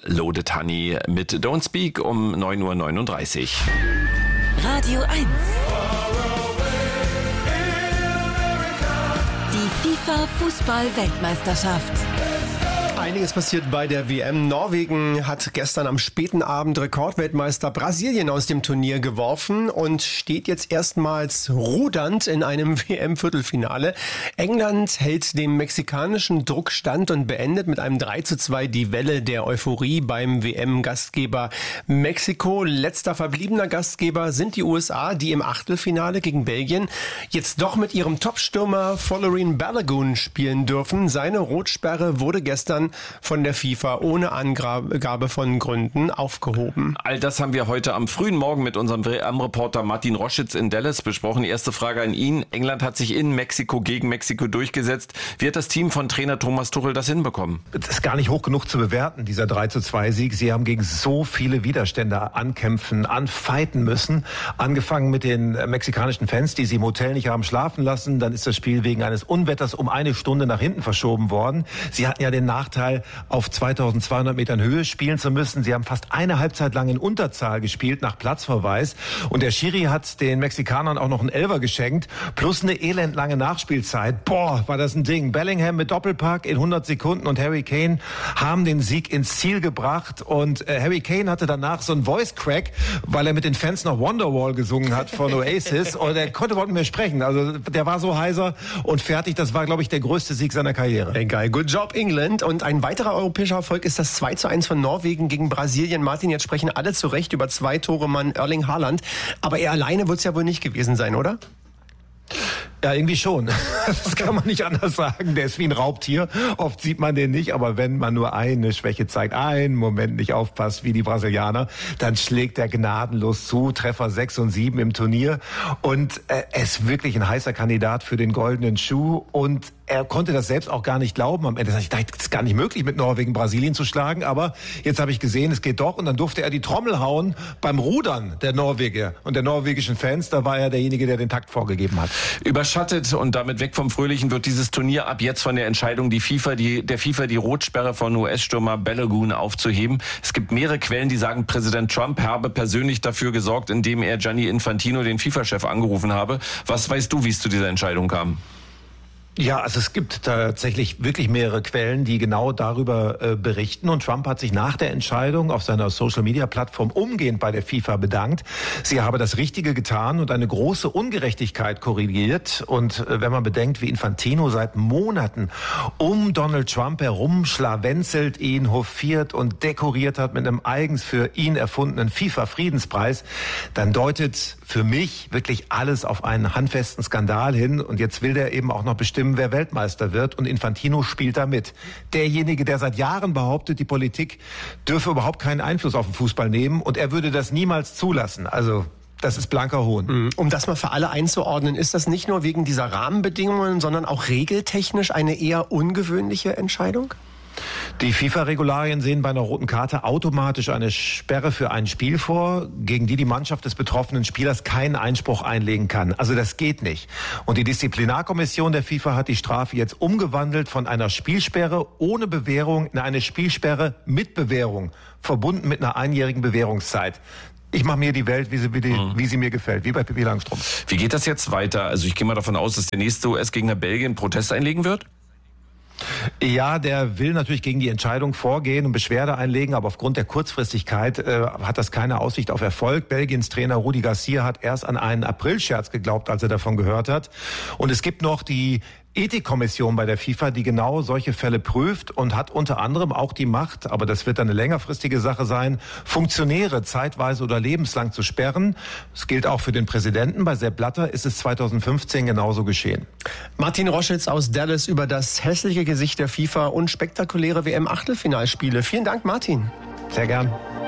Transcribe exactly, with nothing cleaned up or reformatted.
Loaded Honey mit Don't Speak um neun Uhr neununddreißig. Radio eins. Die FIFA-Fußball-Weltmeisterschaft. Einiges passiert bei der W M. Norwegen hat gestern am späten Abend Rekordweltmeister Brasilien aus dem Turnier geworfen und steht jetzt erstmals rudernd in einem W M-Viertelfinale. England hält dem mexikanischen Druck stand und beendet mit einem drei zu zwei die Welle der Euphorie beim W M-Gastgeber Mexiko. Letzter verbliebener Gastgeber sind die U S A, die im Achtelfinale gegen Belgien jetzt doch mit ihrem Topstürmer Folarin Balogun spielen dürfen. Seine Rotsperre wurde gestern von der FIFA ohne Angabe von Gründen aufgehoben. All das haben wir heute am frühen Morgen mit unserem W M-Reporter Martin Roschitz in Dallas besprochen. Erste Frage an ihn. England hat sich in Mexiko gegen Mexiko durchgesetzt. Wie hat das Team von Trainer Thomas Tuchel das hinbekommen? Das ist gar nicht hoch genug zu bewerten, dieser drei zu zwei Sieg. Sie haben gegen so viele Widerstände ankämpfen, anfighten müssen. Angefangen mit den mexikanischen Fans, die sie im Hotel nicht haben schlafen lassen. Dann ist das Spiel wegen eines Unwetters um eine Stunde nach hinten verschoben worden. Sie hatten ja den Nachteil, auf zweitausendzweihundert Metern Höhe spielen zu müssen. Sie haben fast eine Halbzeit lang in Unterzahl gespielt nach Platzverweis. Und der Schiri hat den Mexikanern auch noch einen Elfer geschenkt, plus eine elendlange Nachspielzeit. Boah, war das ein Ding. Bellingham mit Doppelpack in hundert Sekunden und Harry Kane haben den Sieg ins Ziel gebracht. Und äh, Harry Kane hatte danach so einen Voice-Crack, weil er mit den Fans noch Wonderwall gesungen hat von Oasis. Und er konnte überhaupt nicht mehr sprechen. Also der war so heiser und fertig. Das war, glaube ich, der größte Sieg seiner Karriere. Hey, geil. Good job, England. Und ein weiterer europäischer Erfolg ist das zwei zu eins von Norwegen gegen Brasilien. Martin, jetzt sprechen alle zu Recht über zwei Tore Mann Erling Haaland. Aber er alleine wird es ja wohl nicht gewesen sein, oder? Ja, irgendwie schon. Das kann man nicht anders sagen. Der ist wie ein Raubtier. Oft sieht man den nicht, aber wenn man nur eine Schwäche zeigt, einen Moment nicht aufpasst, wie die Brasilianer, dann schlägt er gnadenlos zu. Treffer sechs und sieben im Turnier. Und äh, er ist wirklich ein heißer Kandidat für den goldenen Schuh. Und er konnte das selbst auch gar nicht glauben. Am Ende dachte ich, das ist gar nicht möglich, mit Norwegen Brasilien zu schlagen. Aber jetzt habe ich gesehen, es geht doch. Und dann durfte er die Trommel hauen beim Rudern der Norweger und der norwegischen Fans. Da war er derjenige, der den Takt vorgegeben hat. Überschattet und damit weg vom Fröhlichen wird dieses Turnier ab jetzt von der Entscheidung die FIFA, die, der FIFA die Rotsperre von U S-Stürmer Balogun aufzuheben. Es gibt mehrere Quellen, die sagen, Präsident Trump habe persönlich dafür gesorgt, indem er Gianni Infantino, den FIFA-Chef, angerufen habe. Was weißt du, wie es zu dieser Entscheidung kam? Ja, also es gibt tatsächlich wirklich mehrere Quellen, die genau darüber äh, berichten. Und Trump hat sich nach der Entscheidung auf seiner Social-Media-Plattform umgehend bei der FIFA bedankt. Sie habe das Richtige getan und eine große Ungerechtigkeit korrigiert. Und äh, wenn man bedenkt, wie Infantino seit Monaten um Donald Trump herum schlawenzelt, ihn hofiert und dekoriert hat mit einem eigens für ihn erfundenen FIFA-Friedenspreis, dann deutet für mich wirklich alles auf einen handfesten Skandal hin. Und jetzt will der eben auch noch bestimmen, wer Weltmeister wird, und Infantino spielt da mit. Derjenige, der seit Jahren behauptet, die Politik dürfe überhaupt keinen Einfluss auf den Fußball nehmen, und er würde das niemals zulassen. Also das ist blanker Hohn. Um das mal für alle einzuordnen, ist das nicht nur wegen dieser Rahmenbedingungen, sondern auch regeltechnisch eine eher ungewöhnliche Entscheidung? Die FIFA-Regularien sehen bei einer roten Karte automatisch eine Sperre für ein Spiel vor, gegen die die Mannschaft des betroffenen Spielers keinen Einspruch einlegen kann. Also das geht nicht. Und die Disziplinarkommission der FIFA hat die Strafe jetzt umgewandelt von einer Spielsperre ohne Bewährung in eine Spielsperre mit Bewährung, verbunden mit einer einjährigen Bewährungszeit. Ich mache mir die Welt, wie sie, wie, die, mhm. wie sie mir gefällt, wie bei Pippi Langstrumpf. Wie geht das jetzt weiter? Also ich gehe mal davon aus, dass der nächste U S-Gegner Belgien Protest einlegen wird? Ja, der will natürlich gegen die Entscheidung vorgehen und Beschwerde einlegen, aber aufgrund der Kurzfristigkeit äh, hat das keine Aussicht auf Erfolg. Belgiens Trainer Rudi Garcia hat erst an einen Aprilscherz geglaubt, als er davon gehört hat. Und es gibt noch die Ethikkommission bei der FIFA, die genau solche Fälle prüft und hat unter anderem auch die Macht, aber das wird eine längerfristige Sache sein, Funktionäre zeitweise oder lebenslang zu sperren. Das gilt auch für den Präsidenten. Bei Sepp Blatter ist es zweitausendfünfzehn genauso geschehen. Martin Roschitz aus Dallas über das hässliche Gesicht der FIFA und spektakuläre W M-Achtelfinalspiele. Vielen Dank, Martin. Sehr gern.